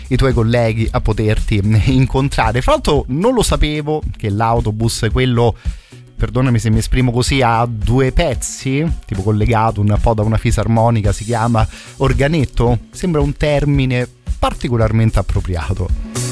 i tuoi colleghi a poterti incontrare. Fra l'altro non lo sapevo che l'autobus, quello, perdonami se mi esprimo così, ha due pezzi, tipo collegato un po' da una fisarmonica, si chiama organetto, sembra un termine particolarmente appropriato.